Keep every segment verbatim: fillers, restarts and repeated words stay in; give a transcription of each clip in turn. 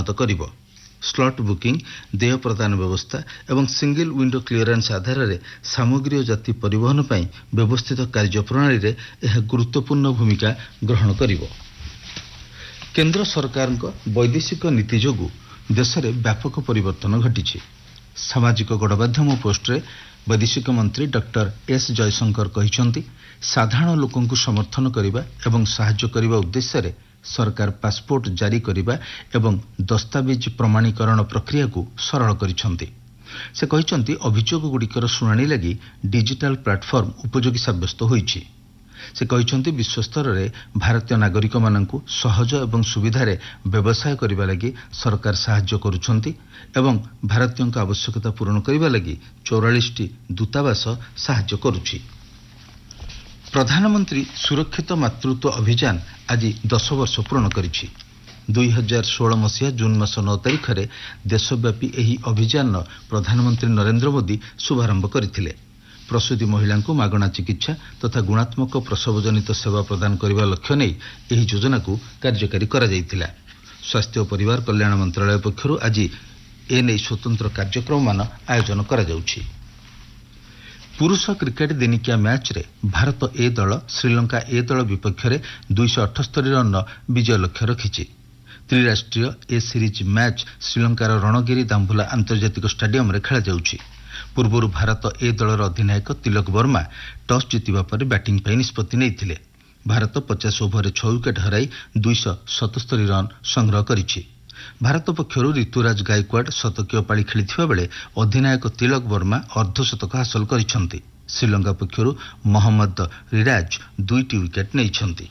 ଉନ୍ନତ କରିବ। Slot booking, ଦେୟ ପ୍ରଦାନ ବ୍ୟବସ୍ଥା ଏବଂ ସିଙ୍ଗଲ ୱିଣ୍ଡୋ କ୍ଲିୟରାନ୍ସ ଆଧାରରେ ସାମଗ୍ରୀ ଓ ଜାତି ପରିବହନ ପାଇଁ ବ୍ୟବସ୍ଥିତ କାର୍ଯ୍ୟପ୍ରଣାଳୀରେ ଏହା ଗୁରୁତ୍ୱପୂର୍ଣ୍ଣ ଭୂମିକା ଗ୍ରହଣ କରିବ। କେନ୍ଦ୍ର ସରକାରଙ୍କ ବୈଦେଶିକ ନୀତି ଯୋଗୁଁ ଦେଶରେ ବ୍ୟାପକ ପରିବର୍ତ୍ତନ ଘଟିଛି। ସାମାଜିକ ଗଣମାଧ୍ୟମ ପୋଷ୍ଟରେ ବୈଦେଶିକ ମନ୍ତ୍ରୀ ଡକ୍ଟର ଏସ୍ ଜୟଶଙ୍କର କହିଛନ୍ତି, ସାଧାରଣ ଲୋକଙ୍କୁ ସମର୍ଥନ କରିବା ଏବଂ ସାହାଯ୍ୟ କରିବା ଉଦ୍ଦେଶ୍ୟରେ ସରକାର ପାସପୋର୍ଟ ଜାରି କରିବା ଏବଂ ଦସ୍ତାବିଜ ପ୍ରମାଣୀକରଣ ପ୍ରକ୍ରିୟାକୁ ସରଳ କରିଛନ୍ତି। ସେ କହିଛନ୍ତି, ଅଭିଯୋଗଗୁଡ଼ିକର ଶୁଣାଣି ଲାଗି ଡିଜିଟାଲ ପ୍ଲାଟଫର୍ମ ଉପଯୋଗୀ ସାବ୍ୟସ୍ତ ହୋଇଛି। ସେ କହିଛନ୍ତି, ବିଶ୍ୱସ୍ତରରେ ଭାରତୀୟ ନାଗରିକମାନଙ୍କୁ ସହଜ ଏବଂ ସୁବିଧାରେ ବ୍ୟବସାୟ କରିବା ଲାଗି ସରକାର ସାହାଯ୍ୟ କରୁଛନ୍ତି ଏବଂ ଭାରତୀୟଙ୍କ ଆବଶ୍ୟକତା ପୂରଣ କରିବା ଲାଗି ଚଉରାଳିଶଟି ଦୂତାବାସ ସାହାଯ୍ୟ କରୁଛି। ପ୍ରଧାନମନ୍ତ୍ରୀ ସୁରକ୍ଷିତ ମାତୃତ୍ୱ ଅଭିଯାନ ଆଜି ଦଶ ବର୍ଷ ପୂରଣ କରିଛି। ଦୁଇ ହଜାର ଷୋହଳ ମସିହା ଜୁନ୍ ମାସ ନଅ ତାରିଖରେ ଦେଶବ୍ୟାପୀ ଏହି ଅଭିଯାନର ପ୍ରଧାନମନ୍ତ୍ରୀ ନରେନ୍ଦ୍ର ମୋଦି ଶୁଭାରମ୍ଭ କରିଥିଲେ। ପ୍ରସୂତି ମହିଳାଙ୍କୁ ମାଗଣା ଚିକିତ୍ସା ତଥା ଗୁଣାତ୍ମକ ପ୍ରସବଜନିତ ସେବା ପ୍ରଦାନ କରିବା ଲକ୍ଷ୍ୟ ନେଇ ଏହି ଯୋଜନାକୁ କାର୍ଯ୍ୟକାରୀ କରାଯାଇଥିଲା। ସ୍ୱାସ୍ଥ୍ୟ ଓ ପରିବାର କଲ୍ୟାଣ ମନ୍ତ୍ରଣାଳୟ ପକ୍ଷରୁ ଆଜି ଏନେଇ ସ୍ୱତନ୍ତ୍ର କାର୍ଯ୍ୟକ୍ରମମାନ ଆୟୋଜନ କରାଯାଉଛି। ପୁରୁଷ କ୍ରିକେଟ ଦିନିକିଆ ମ୍ୟାଚ୍ରେ ଭାରତ ଏ ଦଳ ଶ୍ରୀଲଙ୍କା ଏ ଦଳ ବିପକ୍ଷରେ ଦୁଇଶହ ଅଠସ୍ତରୀ ରନ୍ର ବିଜୟ ଲକ୍ଷ୍ୟ ରଖିଛି। ତ୍ରିରାଷ୍ଟ୍ରୀୟ ଏ ସିରିଜ୍ ମ୍ୟାଚ୍ ଶ୍ରୀଲଙ୍କାର ରଣଗିରି ଦାମ୍ବୁଲା ଆନ୍ତର୍ଜାତିକ ଷ୍ଟାଡିୟମରେ ଖେଳାଯାଉଛି। ପୂର୍ବରୁ ଭାରତ ଏ ଦଳର ଅଧିନାୟକ ତିଲକ ବର୍ମା ଟସ୍ ଜିତିବା ପରେ ବ୍ୟାଟିଂ ପାଇଁ ନିଷ୍ପତ୍ତି ନେଇଥିଲେ। ଭାରତ ପଚାଶ ଓଭରରେ ଛଅ ୱିକେଟ୍ ହରାଇ ଦୁଇଶହ ସତସ୍ତରୀ ରନ୍ ସଂଗ୍ରହ କରିଛି। ଭାରତ ପକ୍ଷରୁ ରିତୁରାଜ ଗାଇକ୍ୱାଡ୍ ଶତକୀୟ ପାଳି ଖେଳିଥିବା ବେଳେ ଅଧିନାୟକ ତିଲକ ବର୍ମା ଅର୍ଦ୍ଧଶତକ ହାସଲ କରିଛନ୍ତି। ଶ୍ରୀଲଙ୍କା ପକ୍ଷରୁ ମହମ୍ମଦ ରିରାଜ ଦୁଇଟି ୱିକେଟ୍ ନେଇଛନ୍ତି।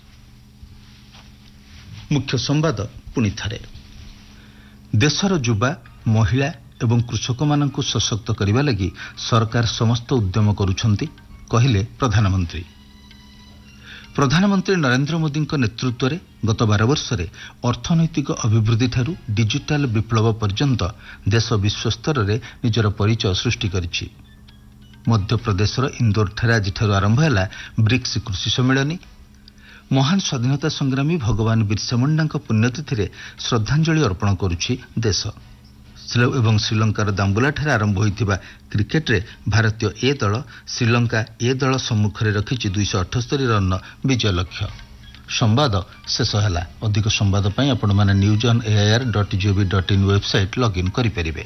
ମୁଖ୍ୟ ସମ୍ବାଦ ପୁଣି ଥରେ। ଦେଶର ଯୁବା, ମହିଳା ଏବଂ କୃଷକମାନଙ୍କୁ ସଶକ୍ତ କରିବା ଲାଗି ସରକାର ସମସ୍ତ ଉଦ୍ୟମ କରୁଛନ୍ତି, କହିଲେ ପ୍ରଧାନମନ୍ତ୍ରୀ। ପ୍ରଧାନମନ୍ତ୍ରୀ ନରେନ୍ଦ୍ର ମୋଦିଙ୍କ ନେତୃତ୍ୱରେ ଗତ ବାର ବର୍ଷରେ ଅର୍ଥନୈତିକ ଅଭିବୃଦ୍ଧିଠାରୁ ଡିଜିଟାଲ ବିପ୍ଳବ ପର୍ଯ୍ୟନ୍ତ ଦେଶ ବିଶ୍ୱସ୍ତରରେ ନିଜର ପରିଚୟ ସୃଷ୍ଟି କରିଛି। ମଧ୍ୟପ୍ରଦେଶର ଇନ୍ଦୋରଠାରେ ଆଜିଠାରୁ ଆରମ୍ଭ ହେଲା ବ୍ରିକ୍ସ କୃଷି ସମ୍ମିଳନୀ। ମହାନ ସ୍ୱାଧୀନତା ସଂଗ୍ରାମୀ ଭଗବାନ ବିର୍ସା ମୁଣ୍ଡାଙ୍କ ପୁଣ୍ୟତିଥିରେ ଶ୍ରଦ୍ଧାଞ୍ଜଳି ଅର୍ପଣ କରୁଛି ଦେଶ। ଏବଂ ଶ୍ରୀଲଙ୍କାର ଦାମ୍ବୁଲାଠାରେ ଆରମ୍ଭ ହୋଇଥିବା କ୍ରିକେଟରେ ଭାରତୀୟ ଏ ଦଳ ଶ୍ରୀଲଙ୍କା ଏ ଦଳ ସମ୍ମୁଖରେ ରଖିଛି ଦୁଇଶହ ଅଠସ୍ତରୀ ରନ୍ର ବିଜୟ ଲକ୍ଷ୍ୟ। ସମ୍ବାଦ ଶେଷ ହେଲା। ଅଧିକ ସମ୍ବାଦ ପାଇଁ ଆପଣମାନେ news on AIR dot GOV dot in website login କରିପାରିବେ।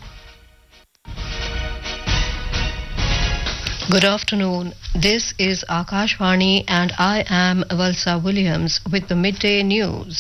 Good afternoon. This is Akashvani and I am Valsa Williams with the midday news.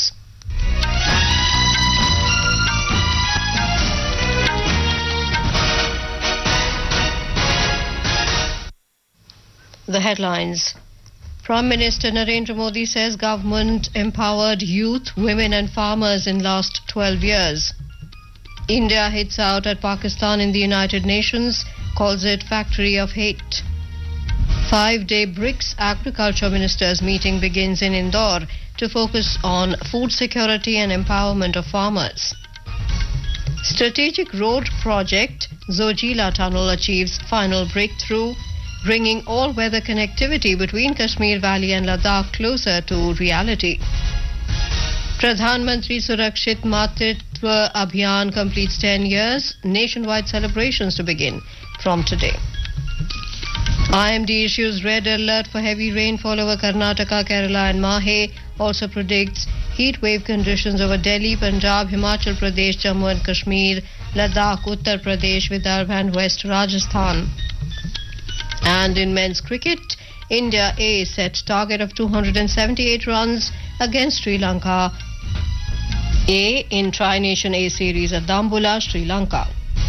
The headlines. Prime Minister Narendra Modi says government empowered youth, women and farmers in last twelve years. India hits out at Pakistan in the United Nations, calls it factory of hate. Five-day BRICS agriculture ministers meeting begins in Indore to focus on food security and empowerment of farmers. Strategic road project Zojila Tunnel achieves final breakthrough, bringing all-weather connectivity between Kashmir Valley and Ladakh closer to reality. Pradhan Mantri Surakshit Matritva Abhiyan completes ten years, nationwide celebrations to begin from today. I M D issues red alert for heavy rainfall over Karnataka, Kerala and Mahe, also predicts heat wave conditions over Delhi, Punjab, Himachal Pradesh, Jammu and Kashmir, Ladakh, Uttar Pradesh, Vidarbha and West Rajasthan. And in men's cricket, India A set target of two hundred seventy-eight runs against Sri Lanka A in Tri-Nation A series at Dambula, Sri Lanka.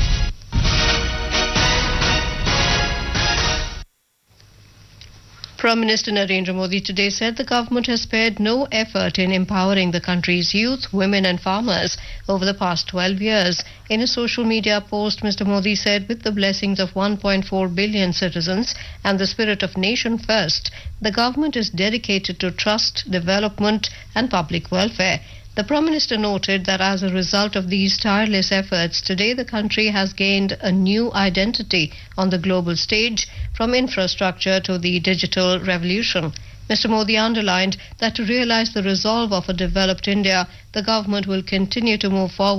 Prime Minister Narendra Modi today said the government has spared no effort in empowering the country's youth, women and farmers over the past twelve years. In a social media post, Mister Modi said with the blessings of one point four billion citizens and the spirit of nation first, the government is dedicated to trust, development and public welfare. The Prime Minister noted that as a result of these tireless efforts, today the country has gained a new identity on the global stage, from infrastructure to the digital revolution. Mister Modi underlined that to realize the resolve of a developed India, the government will continue to move forward